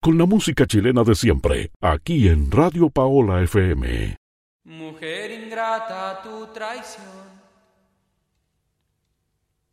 con la música chilena de siempre, aquí en Radio Paola FM. Mujer ingrata, tu traición